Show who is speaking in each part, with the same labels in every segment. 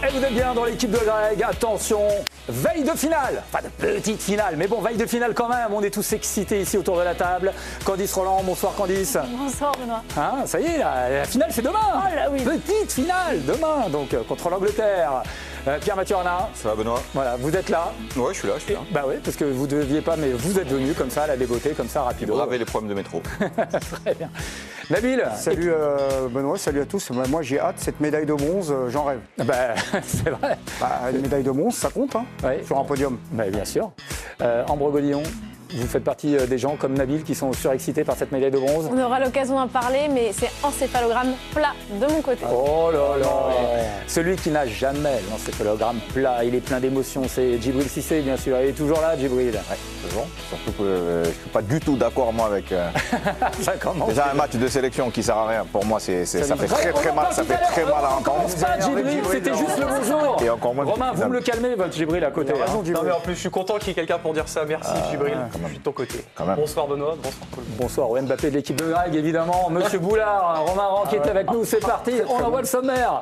Speaker 1: Et vous êtes bien dans l'équipe de Greg. Attention, veille de finale. Enfin, de petite finale, mais bon, veille de finale quand même. On est tous excités ici autour de la table. Candice Roland, bonsoir Candice.
Speaker 2: Bonsoir Benoît.
Speaker 1: Hein, ça y est, la finale c'est demain.
Speaker 2: Oh là oui.
Speaker 1: Petite finale demain, donc contre l'Angleterre. Pierre-Mathieu Arnat.
Speaker 3: Ça va Benoît?
Speaker 1: Voilà, vous êtes là.
Speaker 3: Ouais, je suis là.
Speaker 1: Bah oui, parce que vous ne deviez pas, mais vous êtes venu comme ça, à la débeauté, comme ça, rapido.
Speaker 3: Braver les problèmes de métro.
Speaker 1: Très bien. Nabil.
Speaker 4: Salut Benoît, salut à tous. Moi j'ai hâte, cette médaille de bronze, j'en rêve.
Speaker 1: Bah, c'est vrai.
Speaker 4: Une médaille de bronze, ça compte, hein,
Speaker 1: Ouais.
Speaker 4: sur un podium.
Speaker 1: Bah, bien sûr. Ambre Godillon, vous faites partie des gens comme Nabil qui sont surexcités par cette médaille de bronze.
Speaker 2: On aura l'occasion d'en parler, mais c'est encéphalogramme plat de mon côté.
Speaker 1: Oh là là. Celui qui n'a jamais l'encéphalogramme plat, il est plein d'émotions, c'est Djibril Cissé, bien sûr. Il est toujours là, Djibril.
Speaker 3: Ouais, c'est bon. Surtout que je ne suis pas du tout d'accord, moi, avec.
Speaker 1: Ça commence.
Speaker 3: Déjà, un match de sélection qui ne sert à rien, pour moi, ça fait très mal. Ça fait très mal à entendre.
Speaker 1: Pas Djibril, c'était juste le bonjour.
Speaker 3: Et encore moins.
Speaker 1: Romain, vous me le calmez, votre Djibril à côté.
Speaker 4: Raison,
Speaker 1: Hein.
Speaker 4: Djibril.
Speaker 5: Non mais en plus je suis content qu'il y ait quelqu'un pour dire ça, merci Djibril, je suis de ton côté.
Speaker 3: Quand même.
Speaker 5: Bonsoir Benoît, bonsoir tout le monde.
Speaker 1: Bonsoir au Mbappé de l'équipe de Greg, évidemment. Monsieur Boulard, Romain Ran qui est avec nous, c'est parti, on envoie le sommaire.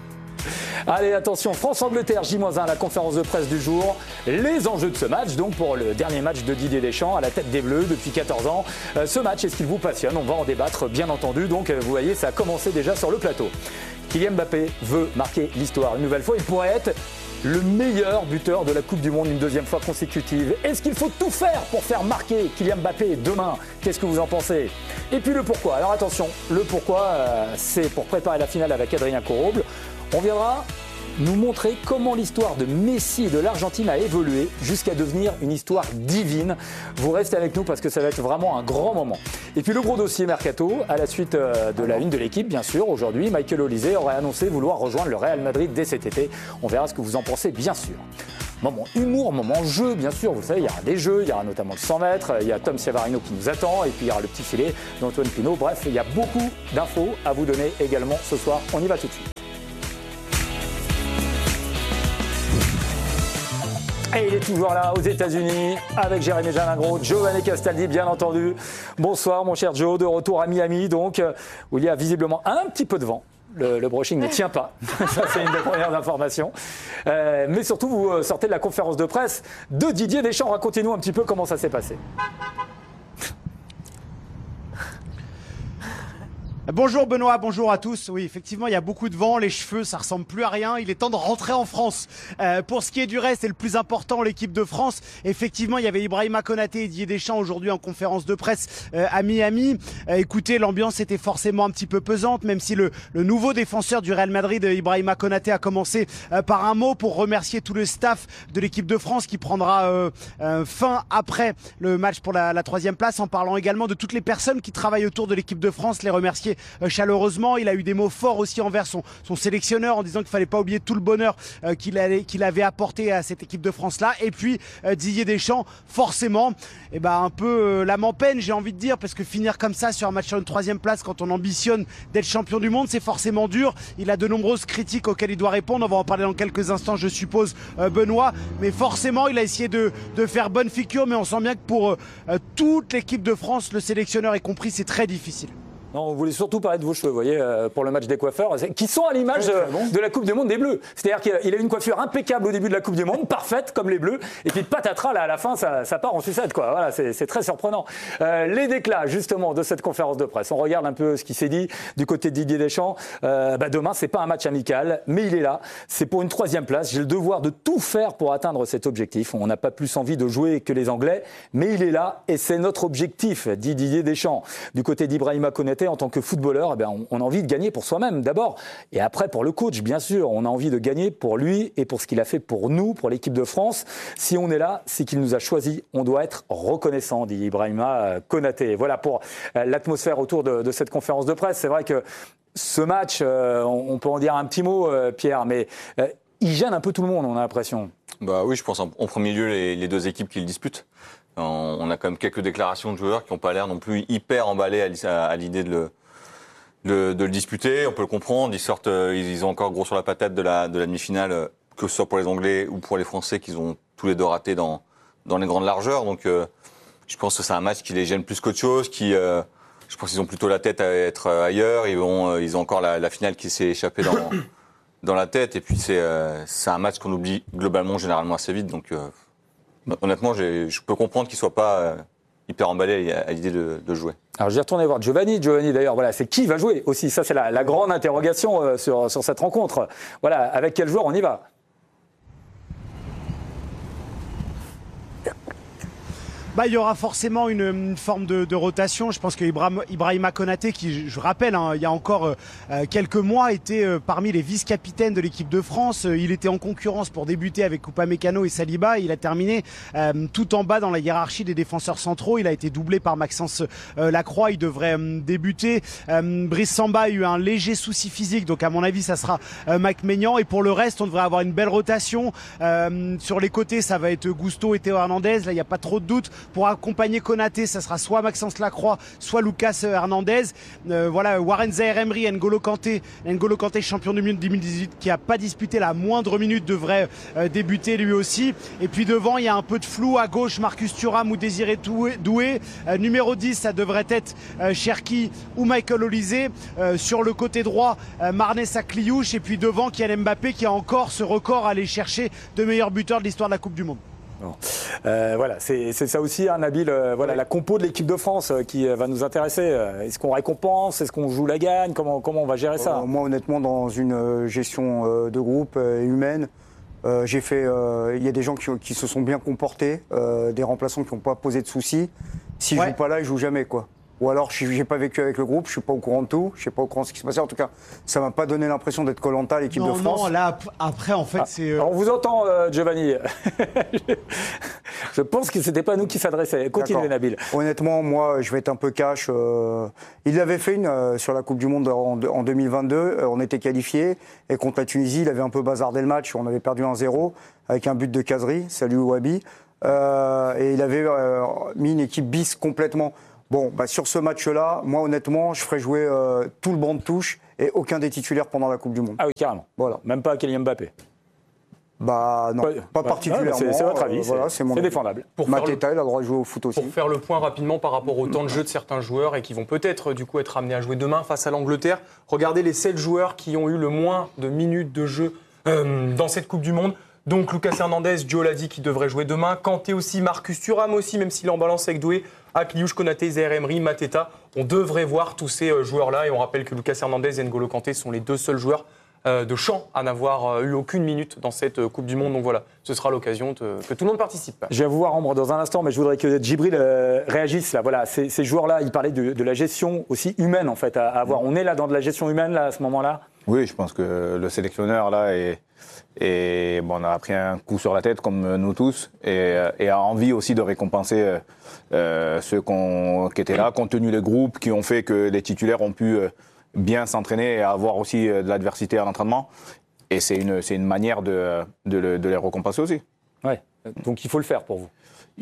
Speaker 1: Allez, attention, France-Angleterre, J-1, la conférence de presse du jour. Les enjeux de ce match, donc pour le dernier match de Didier Deschamps à la tête des Bleus depuis 14 ans. Ce match, est-ce qu'il vous passionne? On va en débattre, bien entendu. Donc, vous voyez, ça a commencé déjà sur le plateau. Kylian Mbappé veut marquer l'histoire. Une nouvelle fois, il pourrait être le meilleur buteur de la Coupe du Monde une deuxième fois consécutive. Est-ce qu'il faut tout faire pour faire marquer Kylian Mbappé demain? Qu'est-ce que vous en pensez? Et puis le pourquoi. Alors attention, le pourquoi, c'est pour préparer la finale avec Adrien Corroble. On viendra nous montrer comment l'histoire de Messi et de l'Argentine a évolué jusqu'à devenir une histoire divine. Vous restez avec nous parce que ça va être vraiment un grand moment. Et puis le gros dossier Mercato, à la suite de la une de l'équipe, bien sûr. Aujourd'hui, Michael Olise aurait annoncé vouloir rejoindre le Real Madrid dès cet été. On verra ce que vous en pensez, bien sûr. Moment humour, moment jeu, bien sûr. Vous le savez, il y aura des jeux, il y aura notamment le 100 mètres, il y a Tom Savarino qui nous attend, et puis il y aura le petit filet d'Antoine Pinault. Bref, il y a beaucoup d'infos à vous donner également ce soir. On y va tout de suite. Et il est toujours là aux États-Unis avec Jérémy Jalingro, Giovanni Castaldi, bien entendu. Bonsoir, mon cher Joe, de retour à Miami, donc, où il y a visiblement un petit peu de vent. Le brushing ne tient pas. Ça, c'est une des premières informations. Mais surtout, vous sortez de la conférence de presse de Didier Deschamps. Racontez-nous un petit peu comment ça s'est passé.
Speaker 6: Bonjour Benoît, bonjour à tous. Oui, effectivement, il y a beaucoup de vent, les cheveux, ça ressemble plus à rien. Il est temps de rentrer en France. Pour ce qui est du reste, et le plus important, l'équipe de France. Effectivement, il y avait Ibrahima Konaté et Didier Deschamps aujourd'hui en conférence de presse à Miami. Écoutez, l'ambiance était forcément un petit peu pesante, même si le nouveau défenseur du Real Madrid, Ibrahima Konaté, a commencé par un mot pour remercier tout le staff de l'équipe de France qui prendra fin après le match pour la troisième place, en parlant également de toutes les personnes qui travaillent autour de l'équipe de France, les remercier chaleureusement. Il a eu des mots forts aussi envers son sélectionneur en disant qu'il fallait pas oublier tout le bonheur qu'il avait apporté à cette équipe de France là. Et puis Didier Deschamps, forcément, un peu l'âme en peine, j'ai envie de dire, parce que finir comme ça sur un match sur une troisième place quand on ambitionne d'être champion du monde, c'est forcément dur. Il a de nombreuses critiques auxquelles il doit répondre. On va en parler dans quelques instants, je suppose, Benoît. Mais forcément, il a essayé de faire bonne figure, mais on sent bien que pour toute l'équipe de France, le sélectionneur y compris, c'est très difficile.
Speaker 1: Non, on voulait surtout parler de vos cheveux, vous voyez, pour le match des coiffeurs, qui sont à l'image de la Coupe du Monde des Bleus. C'est-à-dire qu'il a une coiffure impeccable au début de la Coupe du Monde, parfaite comme les Bleus, et puis patatras, là, à la fin, ça part en sucette, quoi. Voilà, c'est très surprenant. Les déclats, justement, de cette conférence de presse. On regarde un peu ce qui s'est dit du côté de Didier Deschamps. Demain, c'est pas un match amical, mais il est là. C'est pour une troisième place. J'ai le devoir de tout faire pour atteindre cet objectif. On n'a pas plus envie de jouer que les Anglais, mais il est là, et c'est notre objectif, dit Didier Deschamps. Du côté d'Ibrahima Konaté, en tant que footballeur, on a envie de gagner pour soi-même d'abord, et après pour le coach, bien sûr. On a envie de gagner pour lui et pour ce qu'il a fait pour nous, pour l'équipe de France. Si on est là, c'est qu'il nous a choisis. On doit être reconnaissant, dit Ibrahima Konaté. Voilà pour l'atmosphère autour de cette conférence de presse. C'est vrai que ce match, on peut en dire un petit mot, Pierre, mais il gêne un peu tout le monde, on a l'impression.
Speaker 3: Bah oui, je pense en premier lieu les deux équipes qui le disputent. On a quand même quelques déclarations de joueurs qui n'ont pas l'air non plus hyper emballés à l'idée de le disputer. On peut le comprendre. Ils ont encore gros sur la patate de la demi-finale, que ce soit pour les Anglais ou pour les Français, qu'ils ont tous les deux raté dans les grandes largeurs. Donc, je pense que c'est un match qui les gêne plus qu'autre chose. Je pense qu'ils ont plutôt la tête à être ailleurs. Ils ont encore la finale qui s'est échappée dans la tête. Et puis, c'est un match qu'on oublie globalement, généralement assez vite. Donc, honnêtement, je peux comprendre qu'il ne soit pas hyper emballé à l'idée de jouer.
Speaker 1: Alors, j'ai retourné voir Giovanni. Giovanni, d'ailleurs, voilà, c'est qui va jouer aussi. Ça, c'est la grande interrogation sur cette rencontre. Voilà, avec quel joueur on y va?
Speaker 6: Il y aura forcément une forme de rotation. Je pense que Ibrahima Konaté, qui, je rappelle, il y a encore quelques mois, était parmi les vice-capitaines de l'équipe de France. Il était en concurrence pour débuter avec Upamecano et Saliba. Il a terminé tout en bas dans la hiérarchie des défenseurs centraux. Il a été doublé par Maxence Lacroix. Il devrait débuter. Brice Samba a eu un léger souci physique, donc à mon avis, ça sera Mike Maignan. Et pour le reste, on devrait avoir une belle rotation. Sur les côtés, ça va être Gusto et Théo Hernandez. Là, il n'y a pas trop de doute. Pour accompagner Konaté, ça sera soit Maxence Lacroix, soit Lucas Hernandez. Voilà, Warren Zaïre-Emery, N'Golo Kanté, champion du monde 2018, qui n'a pas disputé la moindre minute, devrait débuter lui aussi. Et puis devant, il y a un peu de flou. À gauche, Marcus Thuram ou Désiré Doué. Numéro 10, ça devrait être Cherki ou Michael Olise. Sur le côté droit, Marnès Sakliouche. Et puis devant, Kylian Mbappé, qui a encore ce record à aller chercher de meilleur buteur de l'histoire de la Coupe du Monde.
Speaker 1: Bon. Voilà, c'est ça aussi, hein, Nabil. Voilà, la compo de l'équipe de France qui va nous intéresser. Est-ce qu'on récompense? Est-ce qu'on joue la gagne? Comment on va gérer ça?
Speaker 4: Moi, honnêtement, dans une gestion de groupe humaine, j'ai fait. Il y a des gens qui se sont bien comportés, des remplaçants qui n'ont pas posé de soucis. S'ils ne jouent pas là, ils ne jouent jamais, quoi. Ou alors, je n'ai pas vécu avec le groupe, je ne suis pas au courant de tout, je ne sais pas au courant de ce qui se passait. En tout cas, ça ne m'a pas donné l'impression d'être Koh-Lanta, l'équipe de France.
Speaker 6: Non, là, après, en fait, c'est...
Speaker 1: On vous entend, Giovanni. Je pense que ce n'était pas nous qui s'adressait. Continuez, Nabil.
Speaker 4: Honnêtement, moi, je vais être un peu cash. Il l'avait fait sur la Coupe du Monde en 2022. On était qualifiés. Et contre la Tunisie, il avait un peu bazardé le match. On avait perdu 1-0 avec un but de Kazri. Salut Wabi. Et il avait mis une équipe bis complètement. Bon, sur ce match-là, moi, honnêtement, je ferais jouer tout le banc de touche et aucun des titulaires pendant la Coupe du Monde.
Speaker 1: Ah oui, carrément.
Speaker 4: Voilà.
Speaker 1: Même pas Kylian Mbappé.
Speaker 4: Non, pas particulièrement.
Speaker 1: C'est votre avis,
Speaker 4: voilà,
Speaker 1: c'est défendable.
Speaker 4: Mateta, il a le droit de jouer au foot aussi.
Speaker 5: Pour faire le point rapidement par rapport au temps de jeu de certains joueurs et qui vont peut-être du coup être amenés à jouer demain face à l'Angleterre, regardez les 7 joueurs qui ont eu le moins de minutes de jeu dans cette Coupe du Monde. Donc Lucas Hernandez, Joe l'a dit, qui devrait jouer demain. Kanté aussi, Marcus Thuram aussi, même s'il est en balance avec Doué. Akliouche, Konaté, Zaïre-Emery, Mateta. On devrait voir tous ces joueurs-là. Et on rappelle que Lucas Hernandez et N'Golo Kanté sont les 2 seuls joueurs de champ à n'avoir eu aucune minute dans cette Coupe du Monde. Donc voilà, ce sera l'occasion que tout le monde participe.
Speaker 1: Je vais vous voir Ambre dans un instant, mais je voudrais que Djibril réagisse là. Voilà, ces joueurs-là, ils parlaient de la gestion aussi humaine en fait à avoir. On est là dans de la gestion humaine là à ce moment-là.
Speaker 7: Oui, je pense que le sélectionneur là on a pris un coup sur la tête comme nous tous et a envie aussi de récompenser ceux qui étaient là, compte tenu des groupes qui ont fait que les titulaires ont pu bien s'entraîner et avoir aussi de l'adversité à l'entraînement. Et c'est une manière de les récompenser aussi.
Speaker 1: Ouais. Donc il faut le faire pour vous.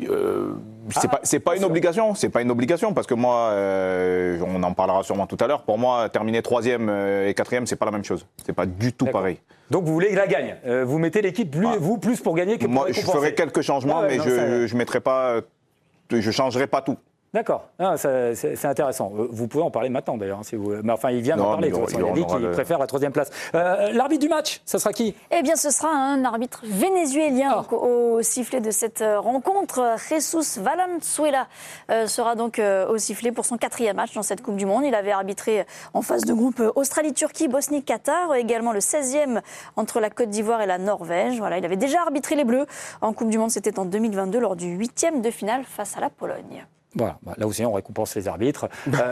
Speaker 7: C'est pas une obligation. C'est pas une obligation parce que moi, on en parlera sûrement tout à l'heure. Pour moi, terminer 3e et 4e, c'est pas la même chose. C'est pas du tout pareil.
Speaker 1: Donc vous voulez la gagne. Vous mettez l'équipe plus pour gagner que pour
Speaker 7: moi,
Speaker 1: récompenser.
Speaker 7: Je ferai quelques changements, mais je mettrai pas. Je changerai pas tout.
Speaker 1: D'accord, c'est intéressant. Vous pouvez en parler maintenant d'ailleurs, si vous. Mais enfin, il vient d'en parler. Il a dit qu'il préfère la 3e place. L'arbitre du match, ça sera qui?
Speaker 8: Eh bien, ce sera un arbitre vénézuélien au sifflet de cette rencontre. Jesus Valenzuela sera donc au sifflet pour son 4e match dans cette Coupe du Monde. Il avait arbitré en phase de groupe Australie-Turquie, Bosnie-Qatar, également le 16e entre la Côte d'Ivoire et la Norvège. Voilà, il avait déjà arbitré les Bleus en Coupe du Monde, c'était en 2022 lors du 8e de finale face à la Pologne.
Speaker 1: Voilà, là aussi on récompense les arbitres.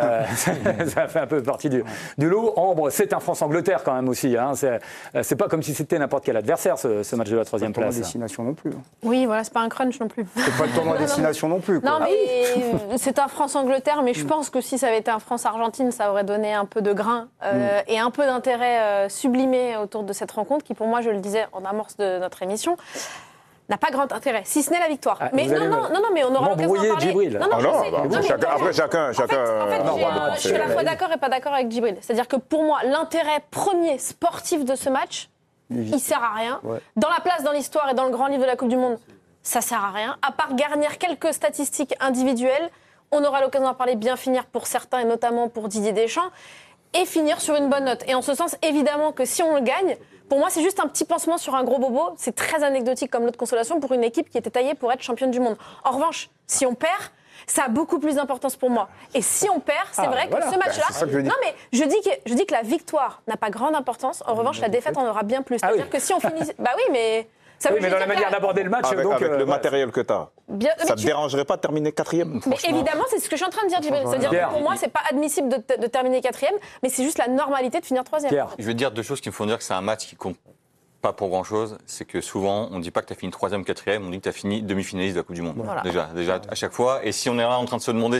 Speaker 1: Ça fait un peu partie du lot. Ambre, c'est un France-Angleterre quand même aussi. Hein. C'est pas comme si c'était n'importe quel adversaire ce match de la 3e place.
Speaker 4: C'est pas le tournoi destination non plus.
Speaker 2: Oui, voilà, c'est pas un crunch non plus.
Speaker 4: C'est pas le tournoi destination non plus. Quoi.
Speaker 2: Non, mais c'est un France-Angleterre, mais je pense que si ça avait été un France-Argentine, ça aurait donné un peu de grain et un peu d'intérêt sublimé autour de cette rencontre qui, pour moi, je le disais en amorce de notre émission, n'a pas grand intérêt, si ce n'est la victoire. Mais non, mais on aura l'occasion d'en parler.
Speaker 1: Djibril.
Speaker 7: Chacun.
Speaker 2: En fait, je suis à la fois d'accord et pas d'accord avec Djibril. C'est-à-dire que pour moi, l'intérêt premier sportif de ce match, il sert à rien. Ouais. Dans la place dans l'histoire et dans le grand livre de la Coupe du Monde, ça sert à rien. À part garnir quelques statistiques individuelles, on aura l'occasion d'en parler, bien finir pour certains et notamment pour Didier Deschamps. Et finir sur une bonne note. Et en ce sens, évidemment que si on le gagne, Pour moi, c'est juste un petit pansement sur un gros bobo. C'est très anecdotique comme lot de consolation pour une équipe qui était taillée pour être championne du monde. En revanche, si on perd, ça a beaucoup plus d'importance pour moi. Et si on perd, c'est vrai que ce match-là... Non, mais je dis que la victoire n'a pas grande importance. En revanche, la défaite en aura bien plus. C'est-à-dire que si on finit... Bah oui, mais...
Speaker 1: mais dans la manière d'aborder le match...
Speaker 7: Avec le matériel que tu as, ça ne te dérangerait pas de terminer 4e?
Speaker 2: Mais évidemment, c'est ce que je suis en train de dire, Djibril. C'est-à-dire que pour moi, c'est pas admissible de terminer 4e, mais c'est juste la normalité de finir 3e.
Speaker 3: Je vais te dire 2 choses qui me font dire que c'est un match qui compte pas pour grand-chose. C'est que souvent, on ne dit pas que tu as fini 3e, 4e, on dit que tu as fini demi-finaliste de la Coupe du Monde. Voilà. Déjà, à chaque fois. Et si on est là en train de se demander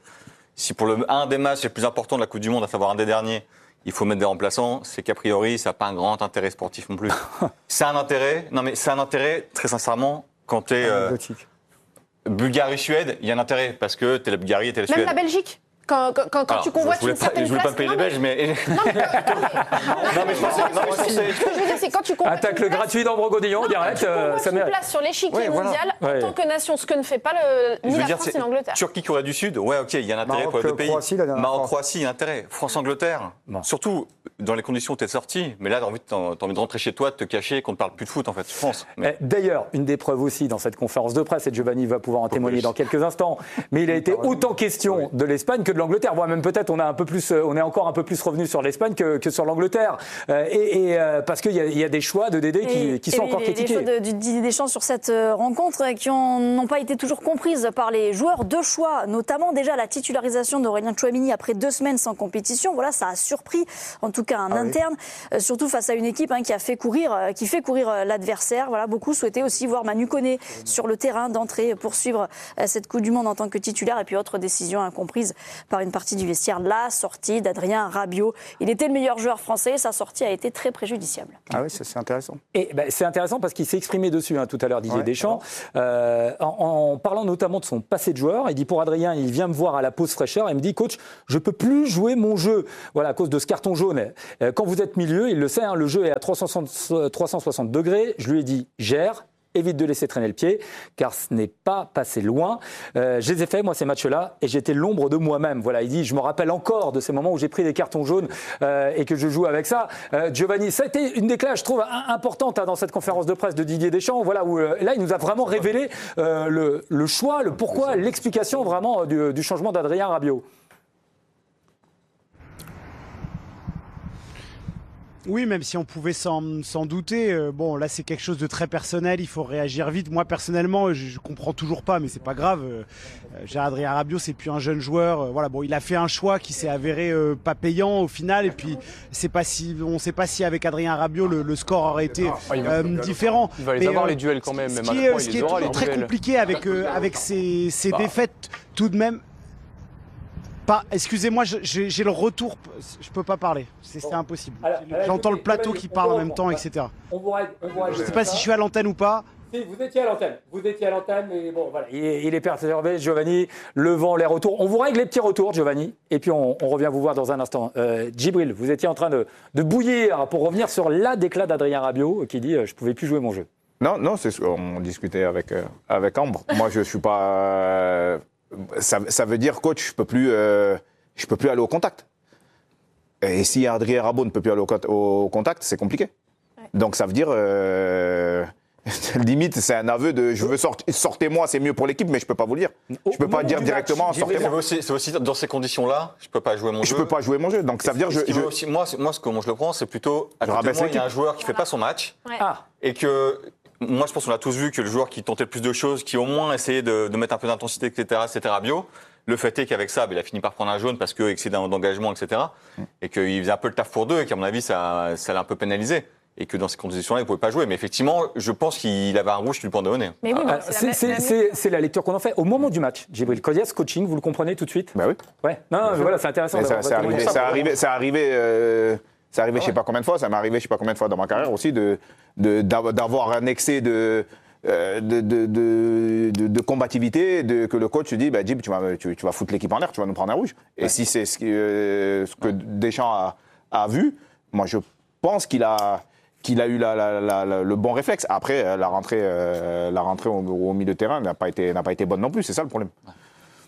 Speaker 3: si pour un des matchs les plus importants de la Coupe du Monde, à savoir un des derniers, il faut mettre des remplaçants, c'est qu'a priori, ça n'a pas un grand intérêt sportif non plus. C'est un intérêt, très sincèrement, quand tu es Bulgarie-Suède, il y a un intérêt, parce que tu es la Bulgarie et tu es la Suède.
Speaker 2: Même la Belgique quand tu convoites une certaine place...
Speaker 3: Je voulais pas payer les Belges, mais...
Speaker 2: Non, mais je pensais... Ce que je veux dire, c'est quand tu convoites...
Speaker 1: Attaque le gratuit d'Ambro-Godillon, direct,
Speaker 2: ça mérite. Une place sur l'échiquier mondial, en tant que nation, ce que ne fait pas ni la France ni l'Angleterre.
Speaker 3: Turquie, Corée du Sud, ok, il y a un intérêt pour les deux pays. Maroc-Croatie, il y a un intérêt. France-Angleterre, surtout dans les conditions où tu es sorti. Mais là, tu as envie de rentrer chez toi, de te cacher, qu'on ne parle plus de foot, en fait, je pense.
Speaker 1: D'ailleurs, une des preuves aussi dans cette conférence de presse, et Giovanni va pouvoir en témoigner dans quelques instants, mais il a été autant question de l'Espagne que de l'Angleterre. Voire même peut-être on est encore un peu plus revenu sur l'Espagne que sur l'Angleterre. Parce qu'il y a des choix de Dédé qui sont encore critiqués.
Speaker 8: Les choix de Didier Deschamps sur cette rencontre qui n'ont pas été toujours comprises par les joueurs. 2 choix, notamment déjà la titularisation d'Aurélien Tchouaméni après 2 semaines sans compétition. Voilà, ça a surpris en tout cas un interne, surtout face à une équipe qui fait courir l'adversaire. Voilà, beaucoup souhaitaient aussi voir Manu Koné sur le terrain d'entrée pour suivre cette Coupe du Monde en tant que titulaire. Et puis autre décision incomprise par une partie du vestiaire, la sortie d'Adrien Rabiot. Il était le meilleur joueur français, sa sortie a été très préjudiciable.
Speaker 4: Ah oui, ça c'est intéressant.
Speaker 1: Et c'est intéressant parce qu'il s'est exprimé dessus tout à l'heure, Didier Deschamps, en parlant notamment de son passé de joueur. Il dit pour Adrien, il vient me voir à la pause fraîcheur et me dit coach, je peux plus jouer mon jeu, voilà, à cause de ce carton jaune. Quand vous êtes milieu, il le sait, le jeu est à 360 degrés. Je lui ai dit gère. Évite de laisser traîner le pied, car ce n'est pas passé loin. Je les ai fait, moi, ces matchs-là, et j'étais l'ombre de moi-même. Voilà, il dit, je me rappelle encore de ces moments où j'ai pris des cartons jaunes et que je joue avec ça. Giovanni, ça a été une des clés, je trouve, importante dans cette conférence de presse de Didier Deschamps. Voilà, où là, il nous a vraiment révélé le choix, le pourquoi, l'explication vraiment du changement d'Adrien Rabiot.
Speaker 6: Oui, même si on pouvait s'en douter, bon là c'est quelque chose de très personnel, il faut réagir vite. Moi personnellement, je comprends toujours pas, mais c'est pas grave. Adrien Rabiot, c'est plus un jeune joueur. Voilà, bon, il a fait un choix qui s'est avéré pas payant au final, et puis on sait pas si avec Adrien Rabiot le score aurait été différent.
Speaker 5: Il va les avoir les duels quand même.
Speaker 6: Ce qui est toujours très compliqué avec ces défaites tout de même. Excusez-moi, j'ai le retour, je peux pas parler, c'est impossible. J'entends le plateau qui parle en même temps, etc. Je sais pas si je suis à l'antenne ou pas.
Speaker 1: Si, vous étiez à l'antenne, mais bon, voilà, il est perturbé, Giovanni, le vent, les retours. On vous règle les petits retours, Giovanni, et puis on revient vous voir dans un instant. Djibril, vous étiez en train de bouillir pour revenir sur la déclat d'Adrien Rabiot qui dit « je pouvais plus jouer mon jeu ». Non,
Speaker 7: on discutait avec Ambre. Moi, je suis pas... Ça veut dire, coach, je peux plus aller au contact. Et si Adrien Rabiot ne peut plus aller au contact, c'est compliqué. Ouais. Donc ça veut dire, limite, c'est un aveu de, je veux sortez-moi, c'est mieux pour l'équipe, mais je peux pas vous le dire. Je peux pas dire directement, sortez-moi.
Speaker 3: C'est aussi dans ces conditions-là, je peux pas jouer mon jeu.
Speaker 7: Je peux pas jouer mon jeu. Donc ça veut dire,
Speaker 3: moi, comment je le prends, c'est plutôt, actuellement, il y a un joueur qui fait pas son match, et que. Moi, je pense qu'on a tous vu que le joueur qui tentait le plus de choses, qui au moins essayait de mettre un peu d'intensité, etc., c'était Rabiot. Le fait est qu'avec ça, il a fini par prendre un jaune parce que excès d'engagement, etc. Et qu'il faisait un peu le taf pour deux et qu'à mon avis, ça l'a un peu pénalisé. Et que dans ces conditions-là, il ne pouvait pas jouer. Mais effectivement, je pense qu'il avait un rouge qui lui pendait au nez.
Speaker 2: Mais oui,
Speaker 1: c'est la lecture qu'on en fait. Au moment du match, Djibril Kodias, coaching, vous le comprenez tout de ça
Speaker 7: Bah oui.
Speaker 1: Ouais. Non, voilà, c'est intéressant.
Speaker 7: C'est arrivé je sais pas combien de fois, ça m'est arrivé je sais pas combien de fois dans ma carrière aussi d'avoir un excès de combativité, que le coach dit Djib, tu vas foutre l'équipe en l'air, tu vas nous prendre un rouge. Et si c'est ce que Deschamps a vu, moi je pense qu'il a eu le bon réflexe. Après la rentrée au milieu de terrain n'a pas été bonne non plus, c'est ça le problème.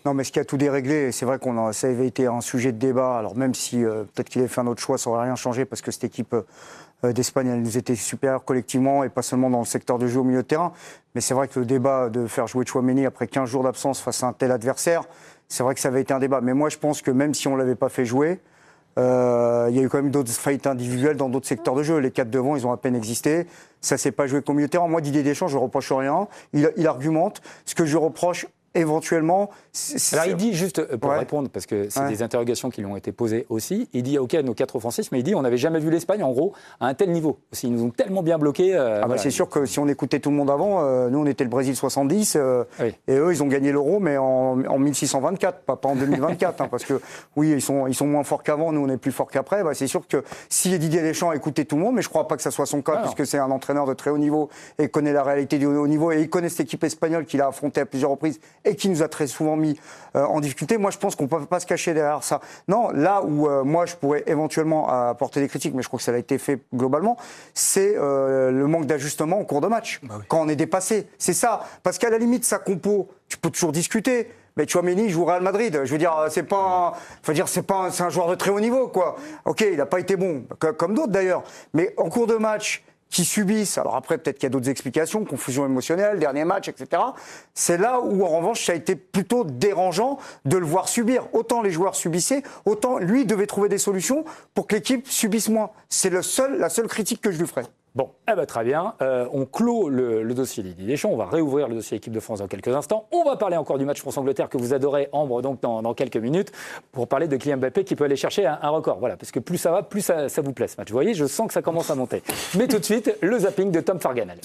Speaker 4: Non, mais ce qui a tout déréglé, c'est vrai ça avait été un sujet de débat. Alors même si peut-être qu'il avait fait un autre choix, ça n'aurait rien changé parce que cette équipe d'Espagne, elle nous était supérieure collectivement et pas seulement dans le secteur de jeu au milieu de terrain. Mais c'est vrai que le débat de faire jouer Tchouaméni après 15 jours d'absence face à un tel adversaire, c'est vrai que ça avait été un débat. Mais moi, je pense que même si on ne l'avait pas fait jouer, il y a eu quand même d'autres faillites individuelles dans d'autres secteurs de jeu. Les 4 devant, ils ont à peine existé. Ça ne s'est pas joué qu'au milieu de terrain. Moi, Didier Deschamps, je ne reproche rien. Il argumente. Ce que je reproche éventuellement...
Speaker 1: Alors il dit, juste pour répondre, parce que c'est des interrogations qui lui ont été posées aussi, il dit, ok, nos 4 offensifs, mais il dit, on n'avait jamais vu l'Espagne, en gros, à un tel niveau. Aussi, ils nous ont tellement bien bloqués.
Speaker 4: Voilà. C'est sûr que si on écoutait tout le monde avant, nous, on était le Brésil 70, et eux, ils ont gagné l'Euro, mais en 1624, pas en 2024, hein, parce que, oui, ils sont moins forts qu'avant, nous, on est plus forts qu'après. C'est sûr que si Didier Deschamps écoutait tout le monde, mais je ne crois pas que ça soit son cas, puisque c'est un entraîneur de très haut niveau, et connaît la réalité du haut niveau, et il connaît cette équipe espagnole qu'il a affrontée à plusieurs reprises, et qui nous a très souvent mis en difficulté. Moi, je pense qu'on ne peut pas se cacher derrière ça. Non, là où moi, je pourrais éventuellement apporter des critiques, mais je crois que ça a été fait globalement, c'est le manque d'ajustement en cours de match. Quand on est dépassé. C'est ça. Parce qu'à la limite, sa compo, tu peux toujours discuter. Mais Tchouaméni joue au Real Madrid. Je veux dire, c'est un joueur de très haut niveau, quoi. Ok, il n'a pas été bon, comme d'autres d'ailleurs. Mais en cours de match, qui subissent, alors après peut-être qu'il y a d'autres explications, confusion émotionnelle, dernier match, etc. C'est là où en revanche ça a été plutôt dérangeant de le voir subir. Autant les joueurs subissaient, autant lui devait trouver des solutions pour que l'équipe subisse moins. C'est la seule critique que je lui ferai.
Speaker 1: Bon, très bien. On clôt le dossier Didier Deschamps. On va réouvrir le dossier équipe de France dans quelques instants. On va parler encore du match France-Angleterre que vous adorez, Ambre, donc dans quelques minutes, pour parler de Kylian Mbappé qui peut aller chercher un record. Voilà, parce que plus ça va, plus ça vous plaît ce match. Vous voyez, je sens que ça commence à monter. Mais tout de suite, le zapping de Tom Farganel.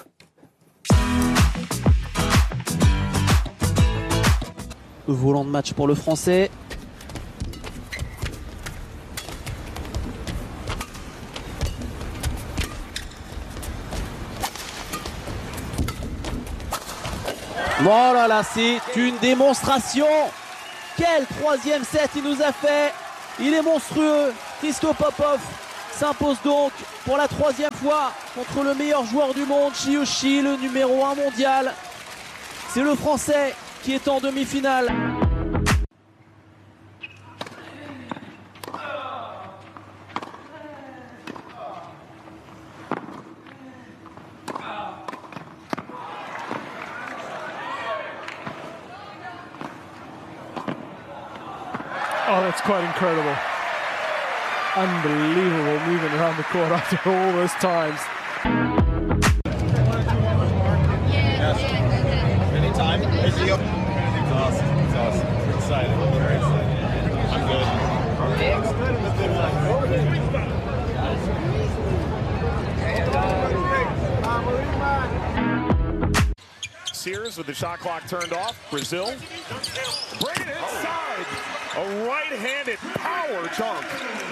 Speaker 9: Volant de match pour le Français. Oh là là, c'est une démonstration. Quel troisième set il nous a fait. Il est monstrueux. Christo Popov s'impose donc pour la 3e fois contre le meilleur joueur du monde, Chi, le numéro 1 mondial. C'est le Français qui est en demi-finale.
Speaker 10: Oh, that's quite incredible. Unbelievable movement around the court after all those times.
Speaker 11: Anytime. It's awesome. It's awesome. We're excited. Very excited. I'm good.
Speaker 12: Sears with the shot clock turned off. Brazil. Bring it inside. A right-handed power dunk.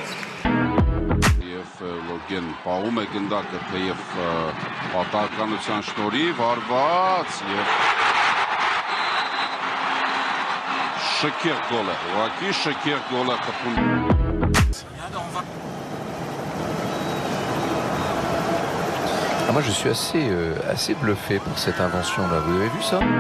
Speaker 13: Եվ լոգեն պահում է գնդակը, եւ պատահականության շնորհիվ հարված եւ շքեղ գոլ է, ուղղակի շքեղ գոլ է խփում։
Speaker 14: Moi je suis assez bluffé par cette invention là, vous avez vu ça ?